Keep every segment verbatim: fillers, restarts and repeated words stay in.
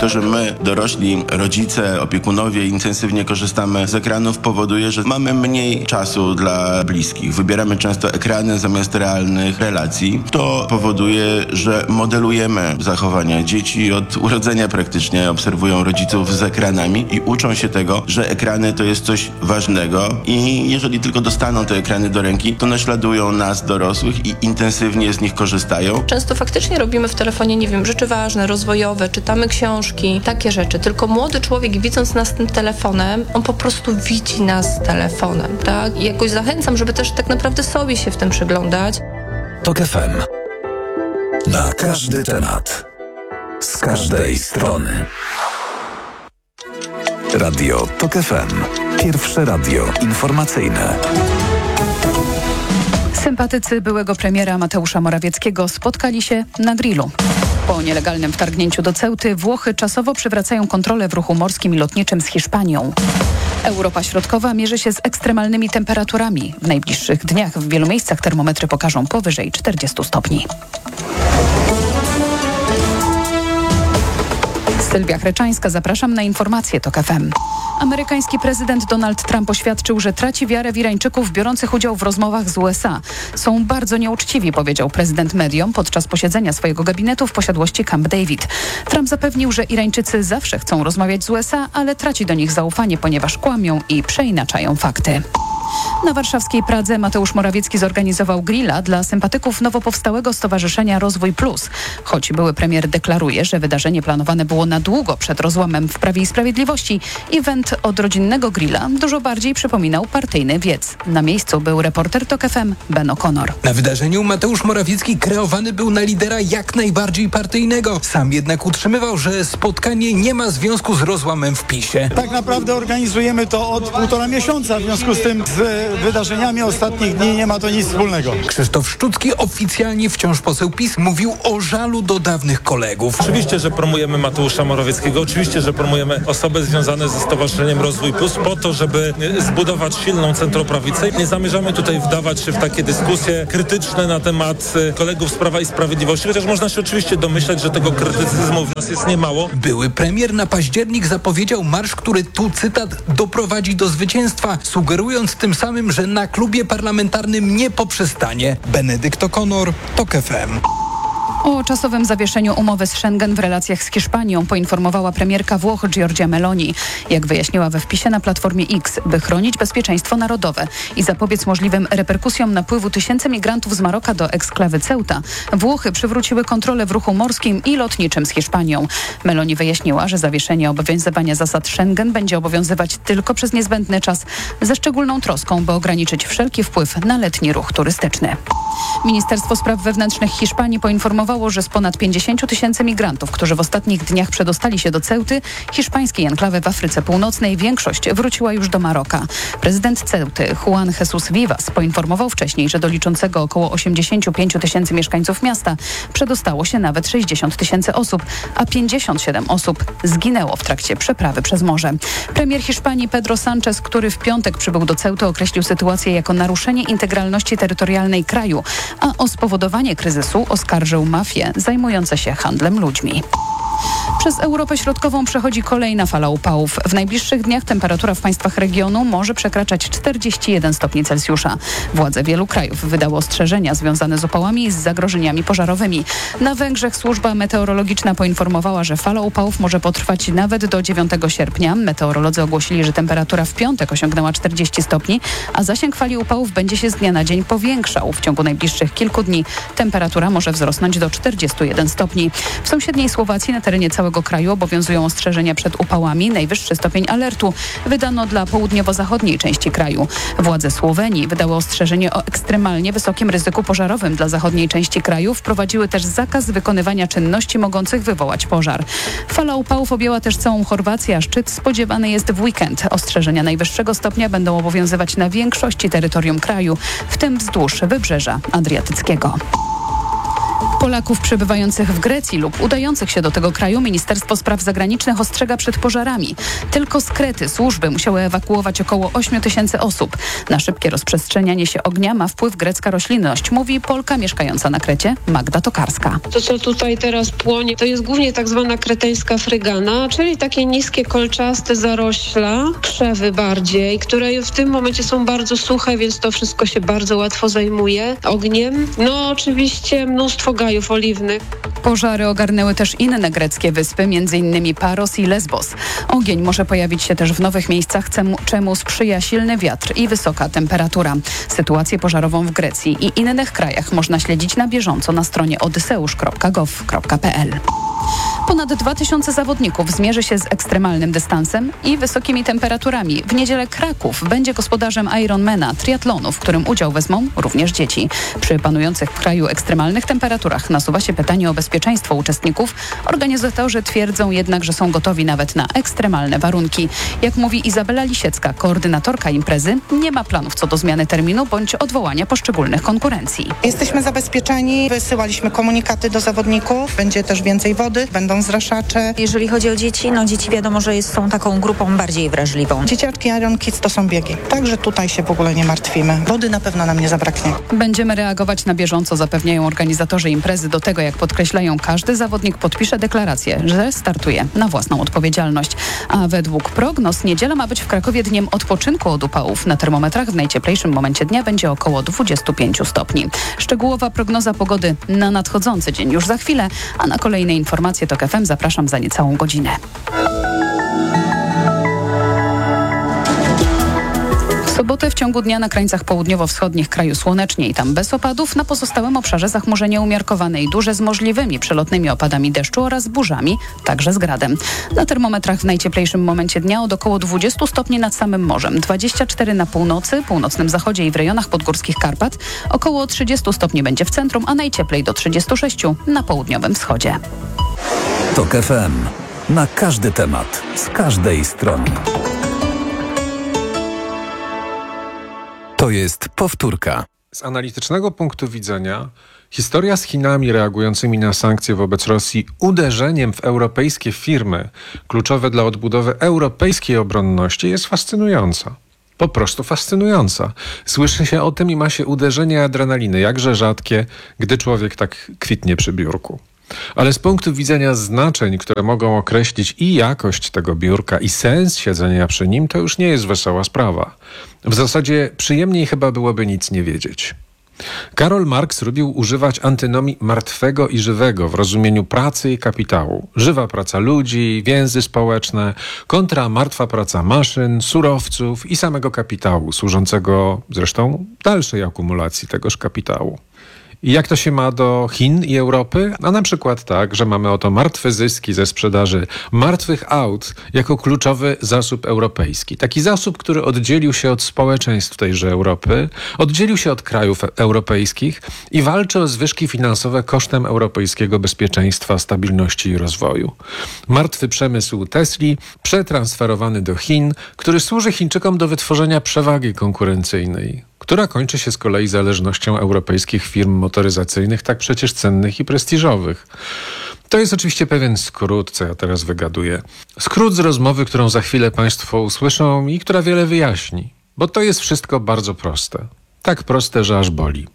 To, że my, dorośli, rodzice, opiekunowie intensywnie korzystamy z ekranów, powoduje, że mamy mniej czasu dla bliskich. Wybieramy często ekrany zamiast realnych relacji. To powoduje, że modelujemy zachowania. Dzieci od urodzenia praktycznie obserwują rodziców z ekranami i uczą się tego, że ekrany to jest coś ważnego i jeżeli tylko dostaną te ekrany do ręki, to naśladują nas, dorosłych, i intensywnie z nich korzystają. Często faktycznie robimy w telefonie, nie wiem, rzeczy ważne, rozwojowe, czytamy książki, takie rzeczy. Tylko młody człowiek, widząc nas tym telefonem, on po prostu widzi nas telefonem, tak? I jakoś zachęcam, żeby też tak naprawdę sobie się w tym przyglądać. Tok F M. Na każdy temat. Z każdej strony. Radio Tok F M. Pierwsze radio informacyjne. Sympatycy byłego premiera Mateusza Morawieckiego spotkali się na grillu. Po nielegalnym wtargnięciu do Ceuty Włochy czasowo przywracają kontrolę w ruchu morskim i lotniczym z Hiszpanią. Europa Środkowa mierzy się z ekstremalnymi temperaturami. W najbliższych dniach w wielu miejscach termometry pokażą powyżej czterdziestu stopni. Sylwia Chreczańska, zapraszam na informacje Tok F M. Amerykański prezydent Donald Trump oświadczył, że traci wiarę w Irańczyków biorących udział w rozmowach z U S A. Są bardzo nieuczciwi, powiedział prezydent mediom podczas posiedzenia swojego gabinetu w posiadłości Camp David. Trump zapewnił, że Irańczycy zawsze chcą rozmawiać z U S A, ale traci do nich zaufanie, ponieważ kłamią i przeinaczają fakty. Na warszawskiej Pradze Mateusz Morawiecki zorganizował grilla dla sympatyków nowo powstałego Stowarzyszenia Rozwój Plus. Choć były premier deklaruje, że wydarzenie planowane było na długo przed rozłamem w Prawie i Sprawiedliwości, event od rodzinnego grilla dużo bardziej przypominał partyjny wiec. Na miejscu był reporter Tok F M Ben O'Connor. Na wydarzeniu Mateusz Morawiecki kreowany był na lidera jak najbardziej partyjnego. Sam jednak utrzymywał, że spotkanie nie ma związku z rozłamem w PiSie. Tak naprawdę organizujemy to od półtora miesiąca, w związku z tym z wydarzeniami ostatnich dni nie ma to nic wspólnego. Krzysztof Szczucki, oficjalnie wciąż poseł PiS, mówił o żalu do dawnych kolegów. Oczywiście, że promujemy Mateusza Morawieckiego, oczywiście, że promujemy osoby związane ze Stowarzyszeniem Rozwój Plus po to, żeby zbudować silną centroprawicę. Nie zamierzamy tutaj wdawać się w takie dyskusje krytyczne na temat kolegów z Prawa i Sprawiedliwości, chociaż można się oczywiście domyślać, że tego krytycyzmu w nas jest niemało. Były premier na październik zapowiedział marsz, który, tu cytat, doprowadzi do zwycięstwa, sugerując tym samym, że na klubie parlamentarnym nie poprzestanie. Benedykt O'Connor, Tok F M. O czasowym zawieszeniu umowy z Schengen w relacjach z Hiszpanią poinformowała premierka Włoch Giorgia Meloni. Jak wyjaśniła we wpisie na Platformie X, by chronić bezpieczeństwo narodowe i zapobiec możliwym reperkusjom napływu tysięcy migrantów z Maroka do eksklawy Ceuta, Włochy przywróciły kontrolę w ruchu morskim i lotniczym z Hiszpanią. Meloni wyjaśniła, że zawieszenie obowiązywania zasad Schengen będzie obowiązywać tylko przez niezbędny czas, ze szczególną troską, by ograniczyć wszelki wpływ na letni ruch turystyczny. Ministerstwo Spraw Wewnętrznych Hiszpanii poinformowało, że z ponad pięćdziesięciu tysięcy migrantów, którzy w ostatnich dniach przedostali się do Ceuty, hiszpańskiej enklawy w Afryce Północnej, większość wróciła już do Maroka. Prezydent Ceuty, Juan Jesus Vivas, poinformował wcześniej, że do liczącego około osiemdziesięciu pięciu tysięcy mieszkańców miasta przedostało się nawet sześćdziesiąt tysięcy osób, a pięćdziesiąt siedem osób zginęło w trakcie przeprawy przez morze. Premier Hiszpanii Pedro Sánchez, który w piątek przybył do Ceuty, określił sytuację jako naruszenie integralności terytorialnej kraju, a o spowodowanie kryzysu oskarżył mafie zajmujące się handlem ludźmi. Przez Europę Środkową przechodzi kolejna fala upałów. W najbliższych dniach temperatura w państwach regionu może przekraczać czterdzieści jeden stopni Celsjusza. Władze wielu krajów wydały ostrzeżenia związane z upałami i z zagrożeniami pożarowymi. Na Węgrzech służba meteorologiczna poinformowała, że fala upałów może potrwać nawet do dziewiątego sierpnia. Meteorolodzy ogłosili, że temperatura w piątek osiągnęła czterdzieści stopni, a zasięg fali upałów będzie się z dnia na dzień powiększał. W ciągu najbliższych kilku dni temperatura może wzrosnąć do czterdziestu jeden stopni. W sąsiedniej Słowacji na terenie całego kraju obowiązują ostrzeżenia przed upałami. Najwyższy stopień alertu wydano dla południowo-zachodniej części kraju. Władze Słowenii wydały ostrzeżenie o ekstremalnie wysokim ryzyku pożarowym dla zachodniej części kraju. Wprowadziły też zakaz wykonywania czynności mogących wywołać pożar. Fala upałów objęła też całą Chorwację, a szczyt spodziewany jest w weekend. Ostrzeżenia najwyższego stopnia będą obowiązywać na większości terytorium kraju, w tym wzdłuż wybrzeża adriatyckiego. Polaków przebywających w Grecji lub udających się do tego kraju Ministerstwo Spraw Zagranicznych ostrzega przed pożarami. Tylko z Krety służby musiały ewakuować około ośmiu tysięcy osób. Na szybkie rozprzestrzenianie się ognia ma wpływ grecka roślinność, mówi Polka mieszkająca na Krecie Magda Tokarska. To, co tutaj teraz płonie, to jest głównie tak zwana kreteńska frygana, czyli takie niskie, kolczaste zarośla, krzewy bardziej, które w tym momencie są bardzo suche, więc to wszystko się bardzo łatwo zajmuje ogniem. No oczywiście mnóstwo gajów oliwnych. Pożary ogarnęły też inne greckie wyspy, m.in. Paros i Lesbos. Ogień może pojawić się też w nowych miejscach, czemu sprzyja silny wiatr i wysoka temperatura. Sytuację pożarową w Grecji i innych krajach można śledzić na bieżąco na stronie odyseusz kropka gov kropka pe el. Ponad dwa tysiące zawodników zmierzy się z ekstremalnym dystansem i wysokimi temperaturami. W niedzielę Kraków będzie gospodarzem Ironmana, triatlonu, w którym udział wezmą również dzieci. Przy panujących w kraju ekstremalnych temperaturach nasuwa się pytanie o bezpieczeństwo uczestników. Organizatorzy twierdzą jednak, że są gotowi nawet na ekstremalne warunki. Jak mówi Izabela Lisiecka, koordynatorka imprezy, nie ma planów co do zmiany terminu bądź odwołania poszczególnych konkurencji. Jesteśmy zabezpieczeni, wysyłaliśmy komunikaty do zawodników, będzie też więcej wody, będą zraszacze. Jeżeli chodzi o dzieci, no dzieci wiadomo, że jest, są taką grupą bardziej wrażliwą. Dzieciaczki Iron Kids to są biegi, także tutaj się w ogóle nie martwimy. Wody na pewno nam nie zabraknie. Będziemy reagować na bieżąco, zapewniają organizatorzy imprezy. Do tego, jak podkreślają, każdy zawodnik podpisze deklarację, że startuje na własną odpowiedzialność. A według prognoz niedziela ma być w Krakowie dniem odpoczynku od upałów. Na termometrach w najcieplejszym momencie dnia będzie około dwudziestu pięciu stopni. Szczegółowa prognoza pogody na nadchodzący dzień już za chwilę, a na kolejne informacje TOK F M zapraszam za niecałą godzinę. W sobotę w ciągu dnia na krańcach południowo-wschodnich kraju słonecznie i tam bez opadów, na pozostałym obszarze zachmurzenie umiarkowane i duże z możliwymi przelotnymi opadami deszczu oraz burzami, także z gradem. Na termometrach w najcieplejszym momencie dnia od około dwudziestu stopni nad samym morzem, dwadzieścia cztery na północy, północnym zachodzie i w rejonach podgórskich Karpat, około trzydziestu stopni będzie w centrum, a najcieplej do trzydziestu sześciu na południowym wschodzie. TOK F M. Na każdy temat, z każdej strony. To jest powtórka. Z analitycznego punktu widzenia historia z Chinami reagującymi na sankcje wobec Rosji uderzeniem w europejskie firmy kluczowe dla odbudowy europejskiej obronności jest fascynująca. Po prostu fascynująca. Słyszy się o tym i ma się uderzenie adrenaliny, jakże rzadkie, gdy człowiek tak kwitnie przy biurku. Ale z punktu widzenia znaczeń, które mogą określić i jakość tego biurka, i sens siedzenia przy nim, to już nie jest wesoła sprawa. W zasadzie przyjemniej chyba byłoby nic nie wiedzieć. Karol Marx lubił używać antynomii martwego i żywego w rozumieniu pracy i kapitału. Żywa praca ludzi, więzy społeczne, kontra martwa praca maszyn, surowców i samego kapitału, służącego zresztą dalszej akumulacji tegoż kapitału. I jak to się ma do Chin i Europy? A na przykład tak, że mamy oto martwe zyski ze sprzedaży martwych aut jako kluczowy zasób europejski. Taki zasób, który oddzielił się od społeczeństw tejże Europy, oddzielił się od krajów europejskich i walczy o zwyżki finansowe kosztem europejskiego bezpieczeństwa, stabilności i rozwoju. Martwy przemysł Tesli, przetransferowany do Chin, który służy Chińczykom do wytworzenia przewagi konkurencyjnej, która kończy się z kolei zależnością europejskich firm motoryzacyjnych, tak przecież cennych i prestiżowych. To jest oczywiście pewien skrót, co ja teraz wygaduję. Skrót z rozmowy, którą za chwilę Państwo usłyszą i która wiele wyjaśni. Bo to jest wszystko bardzo proste. Tak proste, że aż boli.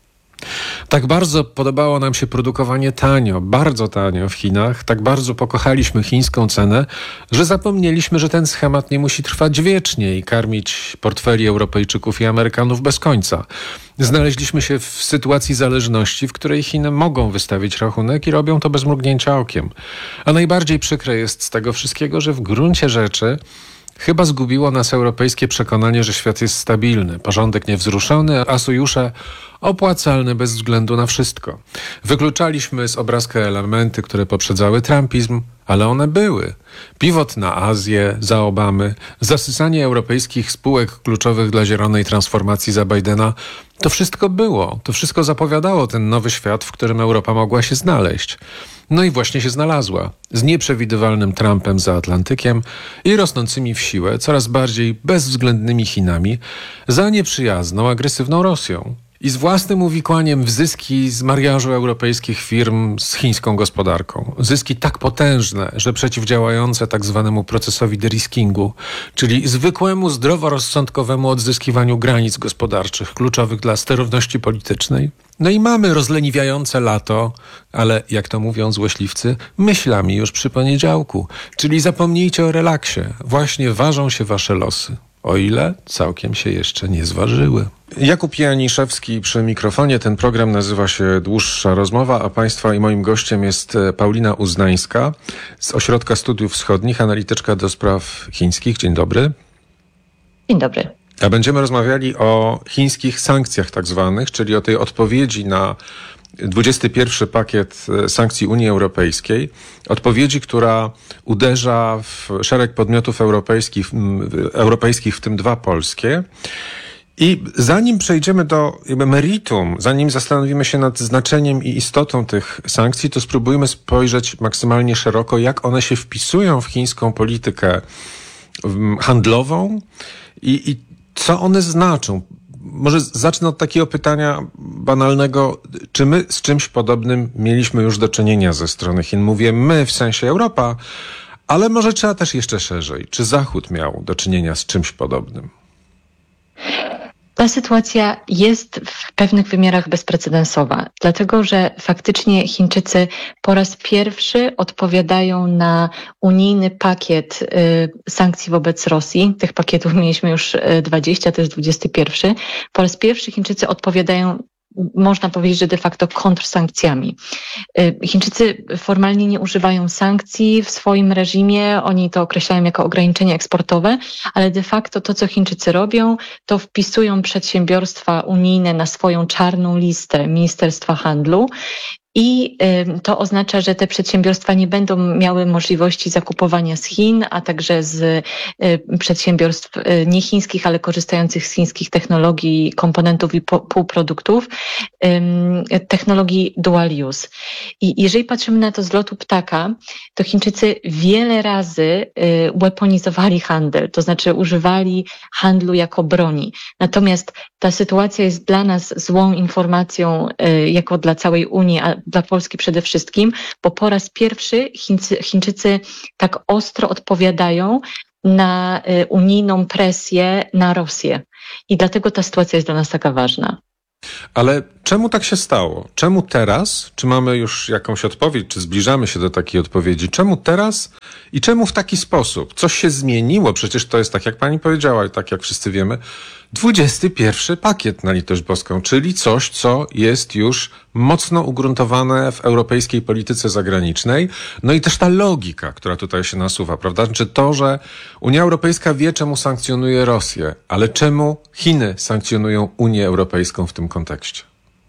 Tak bardzo podobało nam się produkowanie tanio, bardzo tanio w Chinach, tak bardzo pokochaliśmy chińską cenę, że zapomnieliśmy, że ten schemat nie musi trwać wiecznie i karmić portfeli Europejczyków i Amerykanów bez końca. Znaleźliśmy się w sytuacji zależności, w której Chiny mogą wystawić rachunek i robią to bez mrugnięcia okiem. A najbardziej przykre jest z tego wszystkiego, że w gruncie rzeczy chyba zgubiło nas europejskie przekonanie, że świat jest stabilny, porządek niewzruszony, a sojusze opłacalne bez względu na wszystko. Wykluczaliśmy z obrazka elementy, które poprzedzały trumpizm, ale one były. Pivot na Azję za Obamy, zasysanie europejskich spółek kluczowych dla zielonej transformacji za Bidena. To wszystko było. To wszystko zapowiadało ten nowy świat, w którym Europa mogła się znaleźć. No i właśnie się znalazła. Z nieprzewidywalnym Trumpem za Atlantykiem i rosnącymi w siłę, coraz bardziej bezwzględnymi Chinami, za nieprzyjazną, agresywną Rosją. I z własnym uwikłaniem w zyski z mariażu europejskich firm z chińską gospodarką. Zyski tak potężne, że przeciwdziałające tak zwanemu procesowi deriskingu, czyli zwykłemu, zdroworozsądkowemu odzyskiwaniu granic gospodarczych kluczowych dla sterowności politycznej. No i mamy rozleniwiające lato, ale jak to mówią złośliwcy, myślami już przy poniedziałku. Czyli zapomnijcie o relaksie. Właśnie ważą się wasze losy. O ile całkiem się jeszcze nie zważyły. Jakub Janiszewski przy mikrofonie. Ten program nazywa się Dłuższa Rozmowa, a Państwa i moim gościem jest Paulina Uznańska z Ośrodka Studiów Wschodnich, analityczka do spraw chińskich. Dzień dobry. Dzień dobry. A będziemy rozmawiali o chińskich sankcjach tak zwanych, czyli o tej odpowiedzi na dwudziesty pierwszy pakiet sankcji Unii Europejskiej. Odpowiedzi, która uderza w szereg podmiotów europejskich, europejskich, w tym dwa polskie. I zanim przejdziemy do jakby meritum, zanim zastanowimy się nad znaczeniem i istotą tych sankcji, to spróbujmy spojrzeć maksymalnie szeroko, jak one się wpisują w chińską politykę handlową i, i co one znaczą. Może zacznę od takiego pytania banalnego. Czy my z czymś podobnym mieliśmy już do czynienia ze strony Chin? Mówię my, w sensie Europa, ale może trzeba też jeszcze szerzej. Czy Zachód miał do czynienia z czymś podobnym? Ta sytuacja jest w pewnych wymiarach bezprecedensowa, dlatego że faktycznie Chińczycy po raz pierwszy odpowiadają na unijny pakiet y, sankcji wobec Rosji. Tych pakietów mieliśmy już dwadzieścia, to jest dwudziesty pierwszy. Po raz pierwszy Chińczycy odpowiadają, można powiedzieć, że de facto kontrsankcjami. Chińczycy formalnie nie używają sankcji w swoim reżimie, oni to określają jako ograniczenia eksportowe, ale de facto to, co Chińczycy robią, to wpisują przedsiębiorstwa unijne na swoją czarną listę Ministerstwa Handlu. I to oznacza, że te przedsiębiorstwa nie będą miały możliwości zakupowania z Chin, a także z przedsiębiorstw niechińskich, ale korzystających z chińskich technologii, komponentów i półproduktów, technologii dual use. I jeżeli patrzymy na to z lotu ptaka, to Chińczycy wiele razy weaponizowali handel, to znaczy używali handlu jako broni. Natomiast ta sytuacja jest dla nas złą informacją, jako dla całej Unii, a dla Polski przede wszystkim, bo po raz pierwszy Chińcy, Chińczycy tak ostro odpowiadają na unijną presję na Rosję. I dlatego ta sytuacja jest dla nas taka ważna. Ale czemu tak się stało? Czemu teraz? Czy mamy już jakąś odpowiedź? Czy zbliżamy się do takiej odpowiedzi? Czemu teraz i czemu w taki sposób? Coś się zmieniło? Przecież to jest, tak jak pani powiedziała i tak jak wszyscy wiemy, dwudziesty pierwszy pakiet na litość boską, czyli coś, co jest już mocno ugruntowane w europejskiej polityce zagranicznej. No i też ta logika, która tutaj się nasuwa, prawda? Znaczy to, że Unia Europejska wie, czemu sankcjonuje Rosję, ale czemu Chiny sankcjonują Unię Europejską w tym kontekście?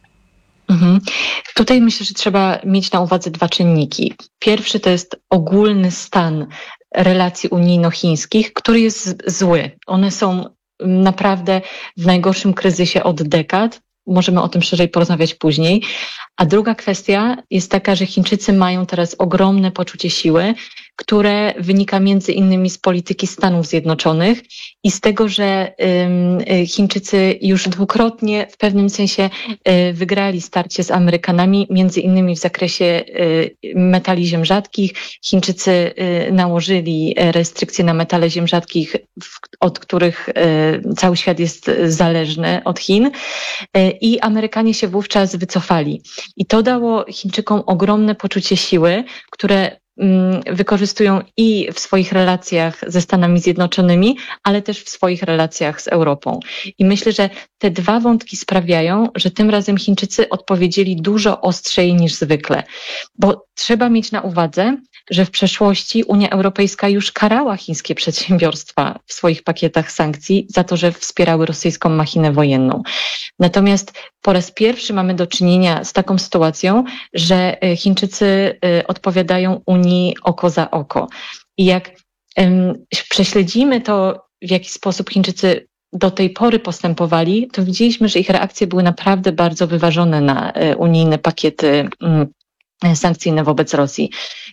Mhm. Tutaj myślę, że trzeba mieć na uwadze dwa czynniki. Pierwszy to jest ogólny stan relacji unijno-chińskich, który jest zły. One są naprawdę w najgorszym kryzysie od dekad. Możemy o tym szerzej porozmawiać później. A druga kwestia jest taka, że Chińczycy mają teraz ogromne poczucie siły, które wynika między innymi z polityki Stanów Zjednoczonych i z tego, że y, Chińczycy już dwukrotnie w pewnym sensie y, wygrali starcie z Amerykanami, między innymi w zakresie y, metali ziem rzadkich. Chińczycy y, nałożyli restrykcje na metale ziem rzadkich, w, od których y, cały świat jest zależny od Chin y, i Amerykanie się wówczas wycofali. I to dało Chińczykom ogromne poczucie siły, które wykorzystują i w swoich relacjach ze Stanami Zjednoczonymi, ale też w swoich relacjach z Europą. I myślę, że te dwa wątki sprawiają, że tym razem Chińczycy odpowiedzieli dużo ostrzej niż zwykle. Bo trzeba mieć na uwadze, że w przeszłości Unia Europejska już karała chińskie przedsiębiorstwa w swoich pakietach sankcji za to, że wspierały rosyjską machinę wojenną. Natomiast po raz pierwszy mamy do czynienia z taką sytuacją, że Chińczycy odpowiadają Unii oko za oko. I jak um, prześledzimy to, w jaki sposób Chińczycy do tej pory postępowali, to widzieliśmy, że ich reakcje były naprawdę bardzo wyważone na unijne pakiety um, sankcyjne wobec Rosji.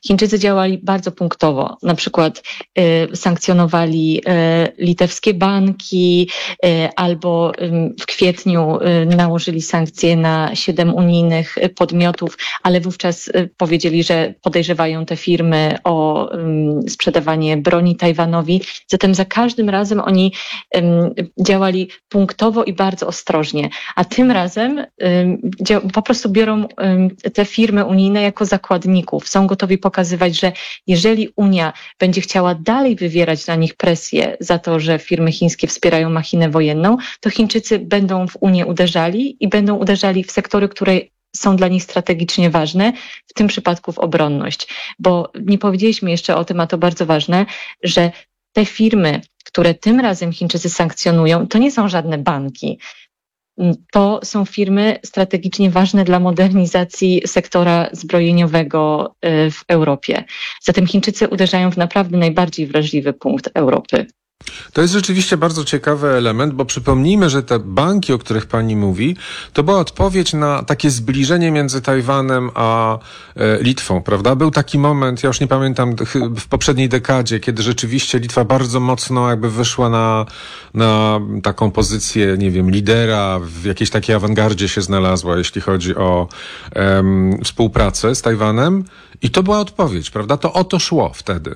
Chińczycy działali bardzo punktowo. Na przykład y, sankcjonowali y, litewskie banki y, albo y, w kwietniu y, nałożyli sankcje na siedem unijnych podmiotów, ale wówczas y, powiedzieli, że podejrzewają te firmy o y, sprzedawanie broni Tajwanowi. Zatem za każdym razem oni y, działali punktowo i bardzo ostrożnie. A tym razem y, dzia- po prostu biorą y, te firmy unijne jako zakładników. Są gotowi pokazywać, że jeżeli Unia będzie chciała dalej wywierać na nich presję za to, że firmy chińskie wspierają machinę wojenną, to Chińczycy będą w Unię uderzali i będą uderzali w sektory, które są dla nich strategicznie ważne, w tym przypadku w obronność. Bo nie powiedzieliśmy jeszcze o tym, a to bardzo ważne, że te firmy, które tym razem Chińczycy sankcjonują, to nie są żadne banki. To są firmy strategicznie ważne dla modernizacji sektora zbrojeniowego w Europie. Zatem Chińczycy uderzają w naprawdę najbardziej wrażliwy punkt Europy. To jest rzeczywiście bardzo ciekawy element, bo przypomnijmy, że te banki, o których pani mówi, to była odpowiedź na takie zbliżenie między Tajwanem a e, Litwą, prawda? Był taki moment, ja już nie pamiętam, w poprzedniej dekadzie, kiedy rzeczywiście Litwa bardzo mocno jakby wyszła na, na taką pozycję, nie wiem, lidera, w jakiejś takiej awangardzie się znalazła, jeśli chodzi o em, współpracę z Tajwanem. I to była odpowiedź, prawda? To o to szło wtedy.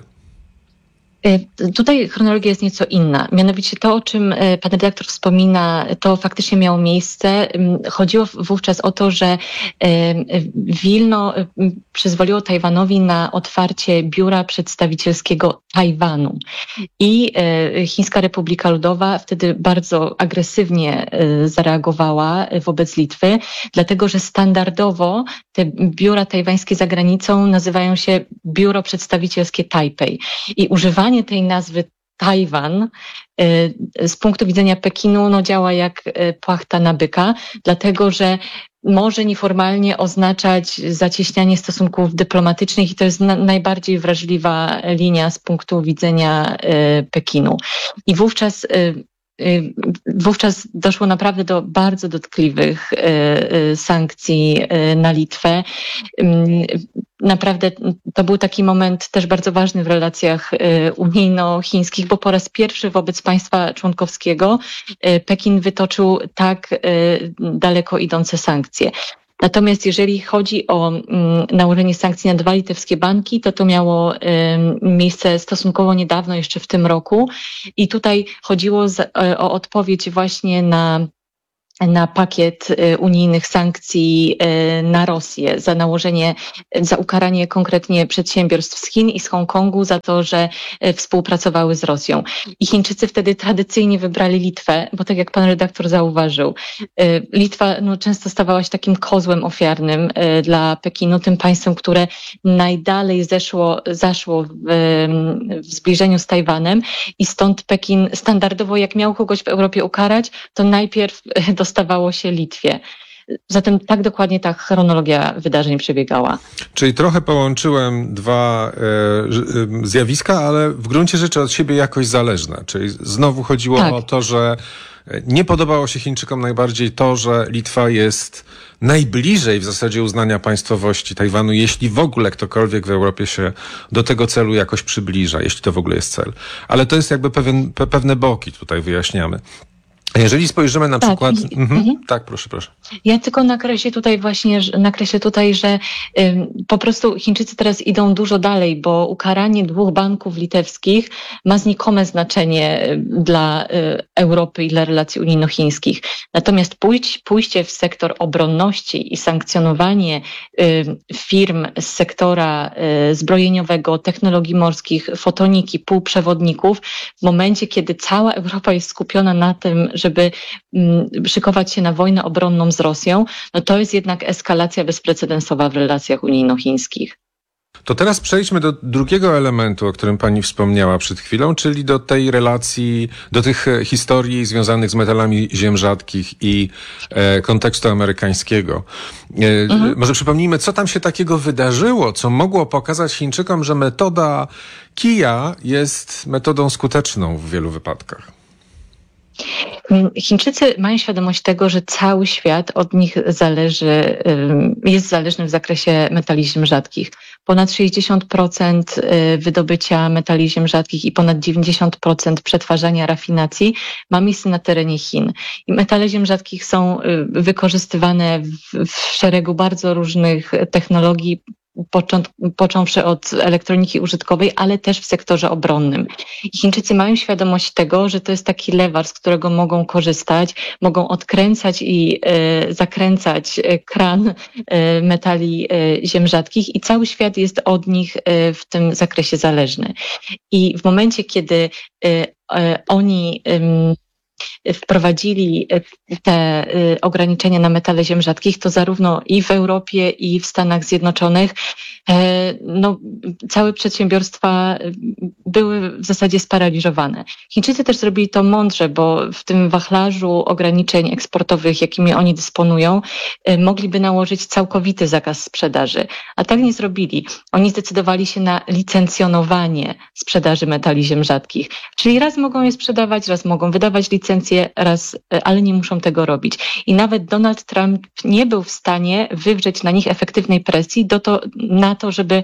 Tutaj chronologia jest nieco inna. Mianowicie to, o czym pan redaktor wspomina, to faktycznie miało miejsce. Chodziło wówczas o to, że Wilno przyzwoliło Tajwanowi na otwarcie biura przedstawicielskiego Tajwanu. I Chińska Republika Ludowa wtedy bardzo agresywnie zareagowała wobec Litwy, dlatego że standardowo te biura tajwańskie za granicą nazywają się Biuro Przedstawicielskie Tajpej. I używanie tej nazwy Tajwan z punktu widzenia Pekinu no, działa jak płachta na byka, dlatego że może nieformalnie oznaczać zacieśnianie stosunków dyplomatycznych i to jest na, najbardziej wrażliwa linia z punktu widzenia Pekinu. I wówczas Wówczas doszło naprawdę do bardzo dotkliwych sankcji na Litwę. Naprawdę to był taki moment też bardzo ważny w relacjach unijno-chińskich, bo po raz pierwszy wobec państwa członkowskiego Pekin wytoczył tak daleko idące sankcje. Natomiast jeżeli chodzi o um, nałożenie sankcji na dwa litewskie banki, to to miało um, miejsce stosunkowo niedawno, jeszcze w tym roku. I tutaj chodziło z, o odpowiedź właśnie na na pakiet unijnych sankcji na Rosję za nałożenie, za ukaranie konkretnie przedsiębiorstw z Chin i z Hongkongu za to, że współpracowały z Rosją. I Chińczycy wtedy tradycyjnie wybrali Litwę, bo tak jak pan redaktor zauważył, Litwa no, często stawała się takim kozłem ofiarnym dla Pekinu, tym państwem, które najdalej zeszło, zaszło w, w zbliżeniu z Tajwanem i stąd Pekin standardowo, jak miał kogoś w Europie ukarać, to najpierw dostał stawało się Litwie. Zatem tak dokładnie ta chronologia wydarzeń przebiegała. Czyli trochę połączyłem dwa e, zjawiska, ale w gruncie rzeczy od siebie jakoś zależne. Czyli znowu chodziło tak. o to, że nie podobało się Chińczykom najbardziej to, że Litwa jest najbliżej w zasadzie uznania państwowości Tajwanu, jeśli w ogóle ktokolwiek w Europie się do tego celu jakoś przybliża, jeśli to w ogóle jest cel. Ale to jest jakby pewien, pe, pewne boki tutaj wyjaśniamy. Jeżeli spojrzymy na tak, przykład... I, mhm. Mhm. Tak, proszę, proszę. Ja tylko nakreślę tutaj właśnie, nakreślę tutaj, że ym, po prostu Chińczycy teraz idą dużo dalej, bo ukaranie dwóch banków litewskich ma znikome znaczenie y, dla y, Europy i dla relacji unijno-chińskich. Natomiast pójść, pójście w sektor obronności i sankcjonowanie y, firm z sektora y, zbrojeniowego, technologii morskich, fotoniki, półprzewodników, w momencie, kiedy cała Europa jest skupiona na tym, żeby mm, szykować się na wojnę obronną z Rosją, no to jest jednak eskalacja bezprecedensowa w relacjach unijno-chińskich. To teraz przejdźmy do drugiego elementu, o którym pani wspomniała przed chwilą, czyli do tej relacji, do tych historii związanych z metalami ziem rzadkich i e, kontekstu amerykańskiego. E, mhm. Może przypomnijmy, co tam się takiego wydarzyło, co mogło pokazać Chińczykom, że metoda kija jest metodą skuteczną w wielu wypadkach. Chińczycy mają świadomość tego, że cały świat od nich zależy, jest zależny w zakresie metali ziem rzadkich. ponad sześćdziesiąt procent wydobycia metali ziem rzadkich i ponad dziewięćdziesiąt procent przetwarzania, rafinacji ma miejsce na terenie Chin. I metale ziem rzadkich są wykorzystywane w, w szeregu bardzo różnych technologii, Począt, począwszy od elektroniki użytkowej, ale też w sektorze obronnym. I Chińczycy mają świadomość tego, że to jest taki lewar, z którego mogą korzystać, mogą odkręcać i e, zakręcać kran e, metali e, ziem rzadkich i cały świat jest od nich e, w tym zakresie zależny. I w momencie, kiedy e, e, oni e, wprowadzili te ograniczenia na metale ziem rzadkich, to zarówno i w Europie, i w Stanach Zjednoczonych no, całe przedsiębiorstwa były w zasadzie sparaliżowane. Chińczycy też zrobili to mądrze, bo w tym wachlarzu ograniczeń eksportowych, jakimi oni dysponują, mogliby nałożyć całkowity zakaz sprzedaży, a tak nie zrobili. Oni zdecydowali się na licencjonowanie sprzedaży metali ziem rzadkich, czyli raz mogą je sprzedawać, raz mogą wydawać licencje, raz, ale nie muszą tego robić. I nawet Donald Trump nie był w stanie wywrzeć na nich efektywnej presji do to, na to, żeby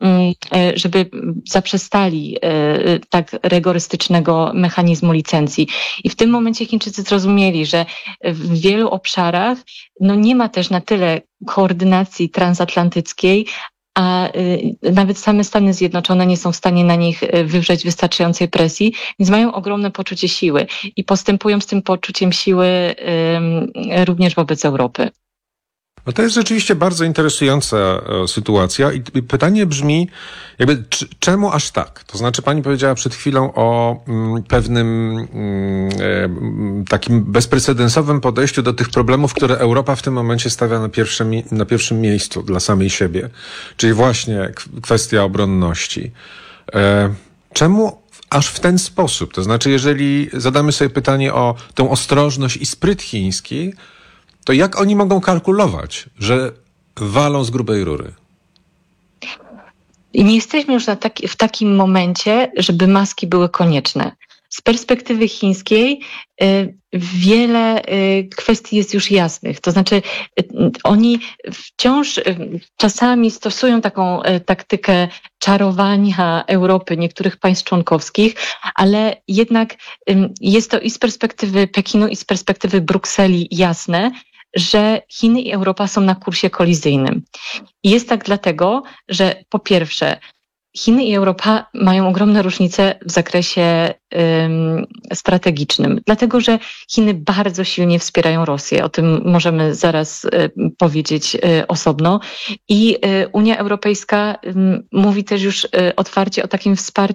żeby zaprzestali tak rygorystycznego mechanizmu licencji. I w tym momencie Chińczycy zrozumieli, że w wielu obszarach no nie ma też na tyle koordynacji transatlantyckiej, a nawet same Stany Zjednoczone nie są w stanie na nich wywrzeć wystarczającej presji, więc mają ogromne poczucie siły i postępują z tym poczuciem siły również wobec Europy. No to jest rzeczywiście bardzo interesująca e, sytuacja i pytanie brzmi, jakby c- czemu aż tak? To znaczy pani powiedziała przed chwilą o mm, pewnym mm, e, takim bezprecedensowym podejściu do tych problemów, które Europa w tym momencie stawia na pierwszym, na pierwszym miejscu dla samej siebie, czyli właśnie k- kwestia obronności. E, czemu aż w ten sposób? To znaczy, jeżeli zadamy sobie pytanie o tę ostrożność i spryt chiński, to jak oni mogą kalkulować, że walą z grubej rury? I nie jesteśmy już na taki, w takim momencie, żeby maski były konieczne. Z perspektywy chińskiej y, wiele y, kwestii jest już jasnych. To znaczy y, oni wciąż y, czasami stosują taką y, taktykę czarowania Europy, niektórych państw członkowskich, ale jednak y, jest to i z perspektywy Pekinu, i z perspektywy Brukseli jasne, że Chiny i Europa są na kursie kolizyjnym. I jest tak dlatego, że po pierwsze Chiny i Europa mają ogromne różnice w zakresie ym, strategicznym, dlatego że Chiny bardzo silnie wspierają Rosję, o tym możemy zaraz y, powiedzieć y, osobno. I y, Unia Europejska y, mówi też już y, otwarcie o takim wsparciu